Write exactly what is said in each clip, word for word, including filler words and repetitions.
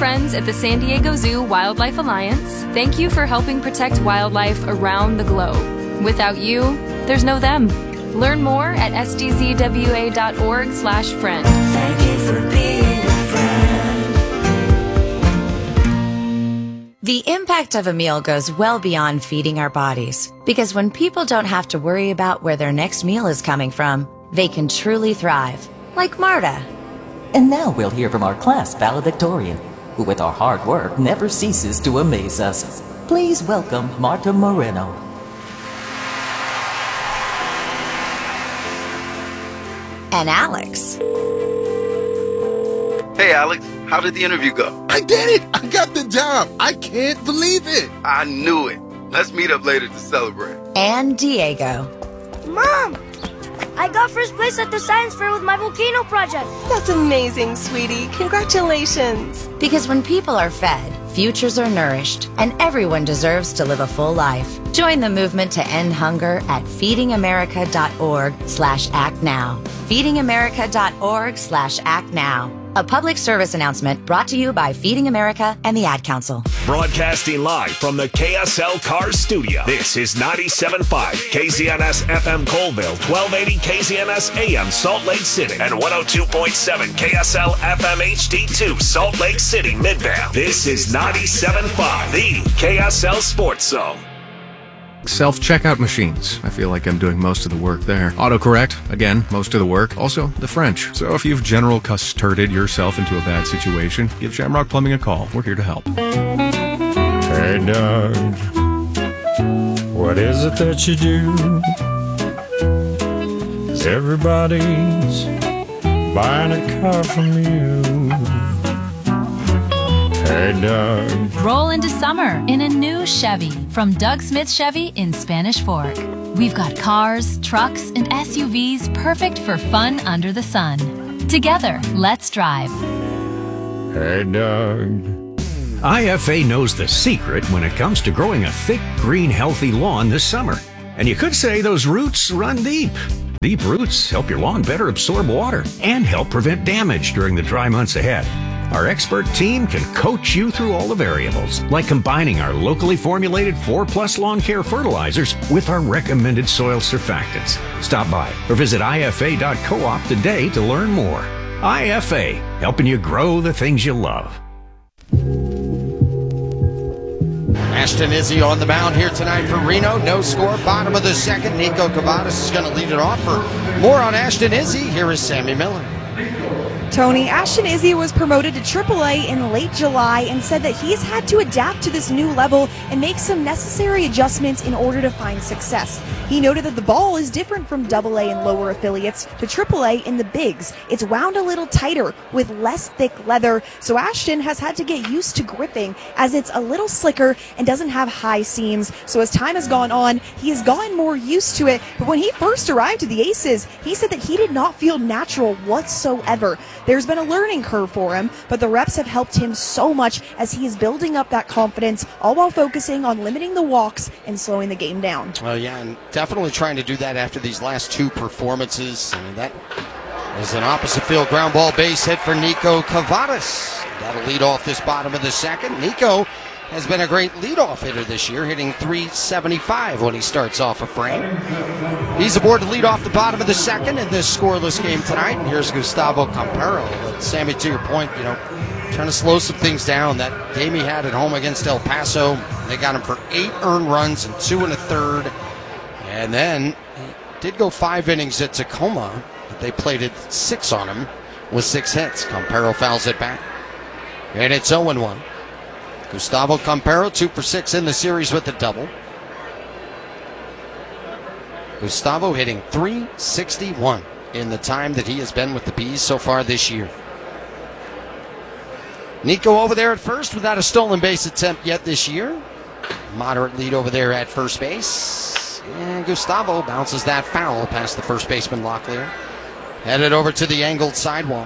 friends at the San Diego Zoo Wildlife Alliance, thank you for helping protect wildlife around the globe. Without you, there's no them. Learn more at s d z w a dot org slash friend. Thank you for being a friend. The impact of a meal goes well beyond feeding our bodies, because when people don't have to worry about where their next meal is coming from, they can truly thrive, like Marta. And now we'll hear from our class valedictorian, who with our hard work never ceases to amaze us. Please welcome Marta Moreno. And Alex. Hey, Alex. How did the interview go? I did it! I got the job! I can't believe it! I knew it. Let's meet up later to celebrate. And Diego. Mom! I got first place at the science fair with my volcano project. That's amazing, sweetie. Congratulations. Because when people are fed, futures are nourished, and everyone deserves to live a full life. Join the movement to end hunger at feedingamerica.org slash act now. feedingamerica.org slash act now. A public service announcement brought to you by Feeding America and the Ad Council. Broadcasting live from the K S L Cars Studio. This is ninety-seven point five K Z N S F M Colville, twelve eighty K Z N S A M Salt Lake City, and one oh two point seven K S L F M H D two Salt Lake City, Midvale. This is ninety-seven point five, the K S L Sports Zone. Self-checkout machines. I feel like I'm doing most of the work there. Autocorrect, again, most of the work. Also, the French. So if you've general custarded yourself into a bad situation, give Shamrock Plumbing a call. We're here to help. Hey, Doug, what is it that you do? 'Cause everybody's buying a car from you. Hey, Doug. Roll into summer in a new Chevy from Doug Smith Chevy in Spanish Fork. We've got cars, trucks, and S U Vs perfect for fun under the sun. Together, let's drive. Hey, Doug. I F A knows the secret when it comes to growing a thick, green, healthy lawn this summer. And you could say those roots run deep. Deep roots help your lawn better absorb water and help prevent damage during the dry months ahead. Our expert team can coach you through all the variables, like combining our locally formulated four plus lawn care fertilizers with our recommended soil surfactants. Stop by or visit I F A dot coop today to learn more. I F A, helping you grow the things you love. Ashton Izzy on the mound here tonight for Reno. No score, bottom of the second. Nico Cavadas is going to lead it off. For more on Ashton Izzy, here is Sammy Miller. Tony, Ashton Izzy was promoted to triple A in late July and said that he's had to adapt to this new level and make some necessary adjustments in order to find success. He noted that the ball is different from double A and lower affiliates to triple A in the bigs. It's wound a little tighter with less thick leather, so Ashton has had to get used to gripping as it's a little slicker and doesn't have high seams. So as time has gone on, he has gotten more used to it. But when he first arrived to the Aces, he said that he did not feel natural whatsoever. There's been a learning curve for him, but the reps have helped him so much as he is building up that confidence, all while focusing on limiting the walks and slowing the game down. Oh, yeah, and definitely trying to do that after these last two performances. I mean, that is an opposite field ground ball base hit for Nico Cavadas. That'll lead off this bottom of the second. Nico has been a great leadoff hitter this year, hitting three seventy-five when he starts off a frame. He's aboard to lead off the bottom of the second in this scoreless game tonight. And here's Gustavo Campero. But Sammy, to your point, you know, trying to slow some things down. That game he had at home against El Paso, they got him for eight earned runs and two and a third. And then he did go five innings at Tacoma, but they played it six on him with six hits. Campero fouls it back. And it's oh and one. Gustavo Campero, two for six in the series with a double. Gustavo hitting three sixty-one in the time that he has been with the Bees so far this year. Nico over there at first without a stolen base attempt yet this year. Moderate lead over there at first base. And Gustavo bounces that foul past the first baseman Locklear. Headed over to the angled sidewall.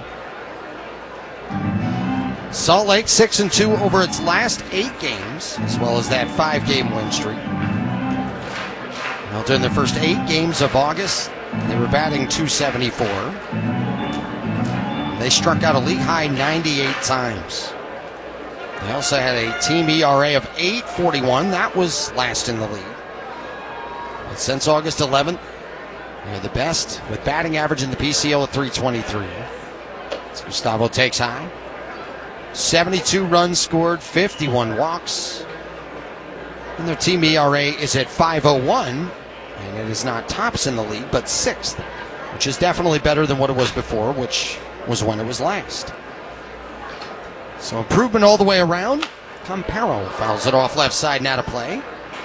Salt Lake six and two over its last eight games, as well as that five-game win streak. Well, during the first eight games of August, they were batting two seventy-four. They struck out a league-high ninety-eight times. They also had a team E R A of eight forty-one. That was last in the league. But since August eleventh, they're the best with batting average in the P C L at three twenty-three. So Gustavo takes high. seventy-two runs scored, fifty-one walks. And their team E R A is at five oh one. And it is not tops in the league, but sixth, which is definitely better than what it was before, which was when it was last. So improvement all the way around. Campero fouls it off left side and out of play.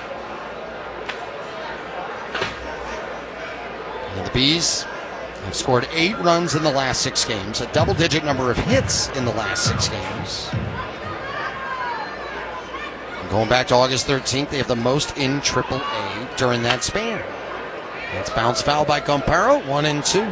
And the Bees have scored eight runs in the last six games, a double-digit number of hits in the last six games. And going back to August thirteenth, they have the most in triple A during that span. That's bounce foul by Campero, one and two.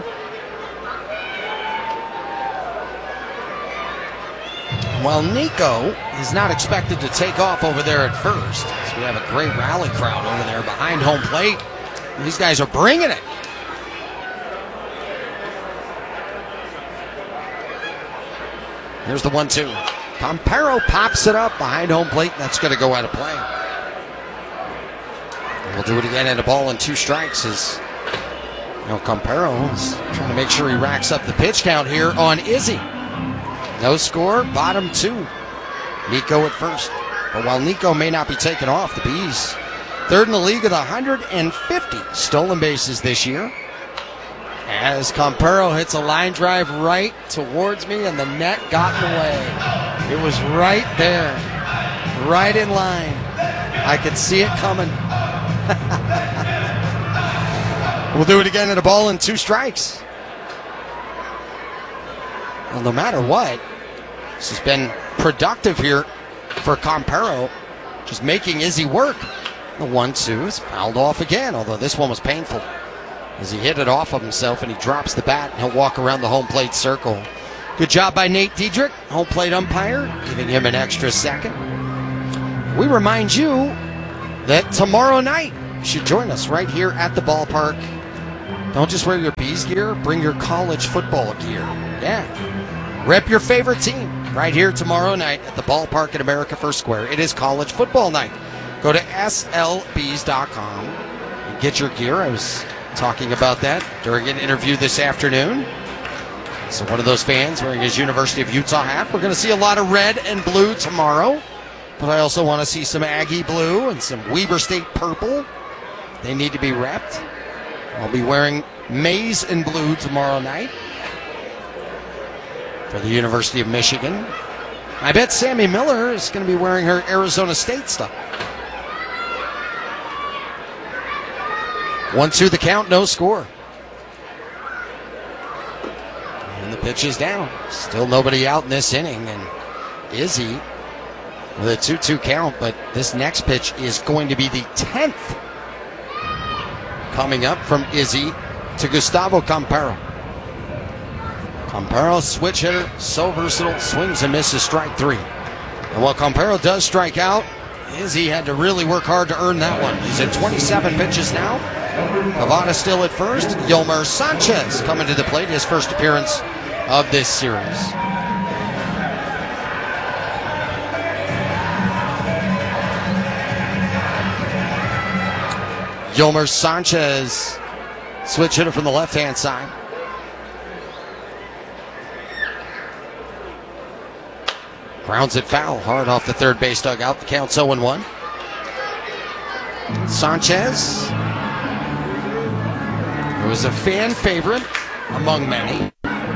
While Nico is not expected to take off over there at first, so we have a great rally crowd over there behind home plate. These guys are bringing it. Here's the one two. Campero pops it up behind home plate. That's going to go out of play. And we'll do it again and a ball and two strikes as you know, Campero is trying to make sure he racks up the pitch count here on Izzy. No score, bottom two. Nico at first. But while Nico may not be taken off, the Bees third in the league with one hundred fifty stolen bases this year. As Campero hits a line drive right towards me and the net got in the way. It was right there, right in line. I could see it coming. We'll do it again at a ball and two strikes. Well, no matter what, this has been productive here for Campero, just making Izzy work. The one two is fouled off again, although this one was painful as he hit it off of himself and he drops the bat and he'll walk around the home plate circle. Good job by Nate Diedrich, home plate umpire, giving him an extra second. We remind you that tomorrow night you should join us right here at the ballpark. Don't just wear your Bees gear, bring your college football gear. Yeah. Rep your favorite team right here tomorrow night at the ballpark at America First Square. It is college football night. Go to S L Bees dot com and get your gear. I was talking about that during an interview this afternoon. So one of those fans wearing his University of Utah hat. We're going to see a lot of red and blue tomorrow, but I also want to see some Aggie blue and some Weber State purple. They need to be repped. I'll be wearing maize and blue tomorrow night for the University of Michigan. I bet Sammy Miller is going to be wearing her Arizona State stuff. One two the count, no score. And the pitch is down. Still nobody out in this inning. And Izzy with a two two count, but this next pitch is going to be the tenth coming up from Izzy to Gustavo Campero. Campero, switch hitter, so versatile, swings and misses, strike three. And while Campero does strike out, Izzy had to really work hard to earn that one. He's at twenty-seven pitches now. Cavada still at first. Yolmer Sanchez coming to the plate, his first appearance of this series. Yolmer Sanchez, switch hitter from the left-hand side. Grounds it foul, hard off the third base dugout. The count's oh and one. Sanchez, who was a fan favorite among many.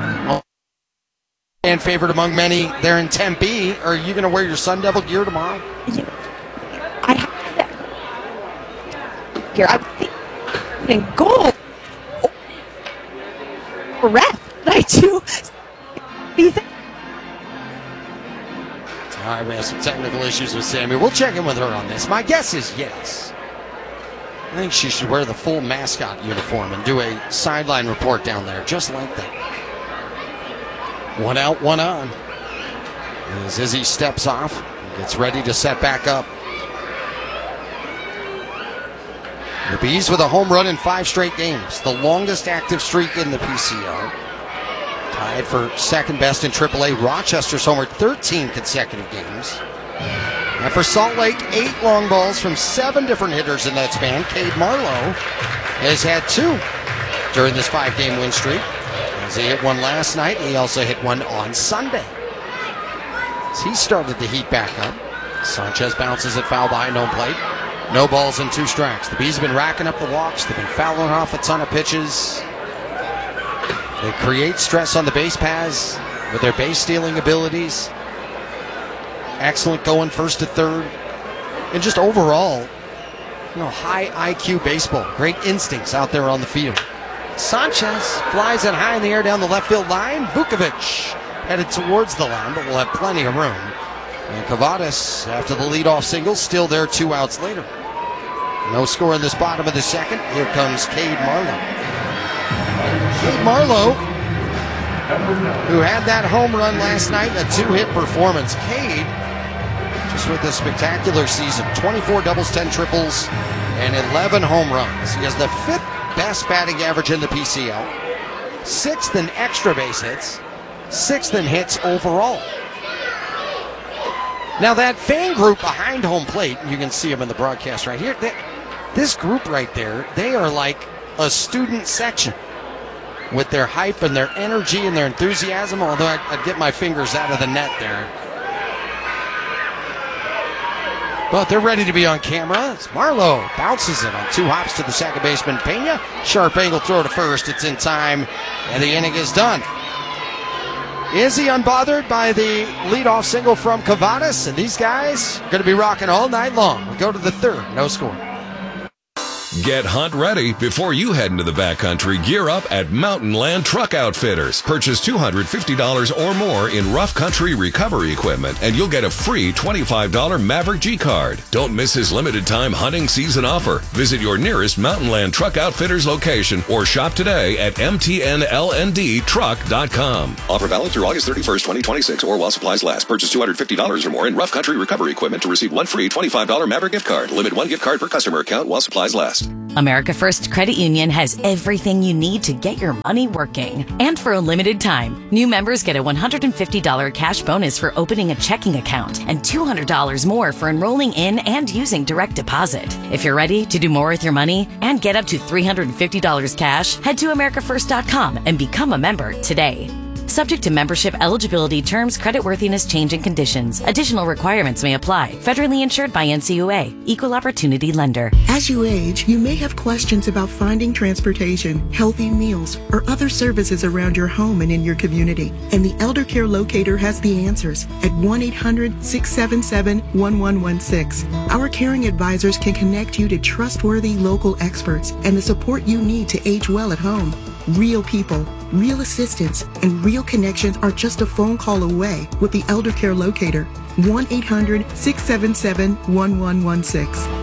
Fan favorite among many there in Tempe. Are you going to wear your Sun Devil gear tomorrow? I have that gear. I'm thinking gold. Ref, I do. Do you think? All right, we have some technical issues with Sammy. We'll check in with her on this. My guess is yes. I think she should wear the full mascot uniform and do a sideline report down there, just like that. One out, one on. As Izzy steps off, gets ready to set back up. The Bees with a home run in five straight games, the longest active streak in the P C L. Tied for second best in triple A. Rochester's homered thirteen consecutive games. And for Salt Lake, eight long balls from seven different hitters in that span. Cade Marlowe has had two during this five-game win streak. As he hit one last night, he also hit one on Sunday. As he started to heat back up, Sanchez bounces it foul behind home plate. No balls and two strikes. The Bees have been racking up the walks. They've been fouling off a ton of pitches. They create stress on the base paths with their base stealing abilities. Excellent going first to third. And just overall, you know, high I Q baseball. Great instincts out there on the field. Sanchez flies it high in the air down the left field line. Vukovic headed towards the line, but will have plenty of room. And Cavadas, after the leadoff single, still there two outs later. No score in this bottom of the second. Here comes Cade Marlowe. Cade Marlowe, who had that home run last night, a two-hit performance. Cade, just with a spectacular season. twenty-four doubles, ten triples, and eleven home runs. He has the fifth best batting average in the P C L. Sixth in extra base hits. Sixth in hits overall. Now that fan group behind home plate, you can see them in the broadcast right here. They, this group right there, they are like a student section with their hype and their energy and their enthusiasm, although I, I'd get my fingers out of the net there. But they're ready to be on camera. As Marlowe bounces it on two hops to the second baseman, Pena. Sharp angle throw to first. It's in time, and the inning is done. Is he unbothered by the leadoff single from Cavadas? And these guys are going to be rocking all night long. We go to the third, no score. Get hunt ready before you head into the backcountry. Gear up at Mountain Land Truck Outfitters. Purchase two hundred fifty dollars or more in rough country recovery equipment, and you'll get a free twenty-five dollars Maverick G card. Don't miss his limited time hunting season offer. Visit your nearest Mountain Land Truck Outfitters location or shop today at M T N L N D truck dot com. Offer valid through August thirty-first, twenty twenty-six or while supplies last. Purchase two hundred fifty dollars or more in rough country recovery equipment to receive one free twenty-five dollars Maverick gift card. Limit one gift card per customer account while supplies last. America First Credit Union has everything you need to get your money working. And for a limited time, new members get a one hundred fifty dollars cash bonus for opening a checking account and two hundred dollars more for enrolling in and using direct deposit. If you're ready to do more with your money and get up to three hundred fifty dollars cash, head to America First dot com and become a member today. Subject to membership, eligibility, terms, creditworthiness, change, and conditions. Additional requirements may apply. Federally insured by N C U A. Equal Opportunity Lender. As you age, you may have questions about finding transportation, healthy meals, or other services around your home and in your community. And the Elder Care Locator has the answers at one eight hundred, six seven seven, one one one six. Our caring advisors can connect you to trustworthy local experts and the support you need to age well at home. Real people, real assistance, and real connections are just a phone call away with the Elder Care Locator. one eight hundred, six seven seven, one one one six.